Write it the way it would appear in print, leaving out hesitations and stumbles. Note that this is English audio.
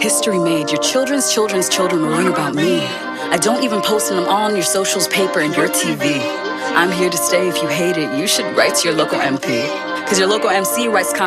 history made. Your children's children's children will learn about me. I don't even post them all on your socials, paper, and your TV. I'm here to stay. If you hate it, you should write to your local MP. Because your local MC writes